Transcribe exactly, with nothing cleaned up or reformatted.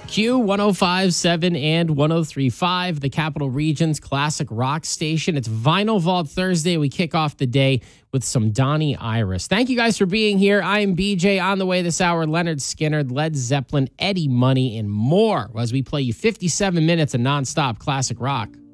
Q one oh five point seven and one oh three point five, the Capital Region's classic rock station. It's Vinyl Vault Thursday. We kick off the day with some Donnie Iris. Thank you guys for being here. I am B J. On the way this hour, Leonard Skinner, Led Zeppelin, Eddie Money, and more as we play you fifty-seven minutes of nonstop classic rock.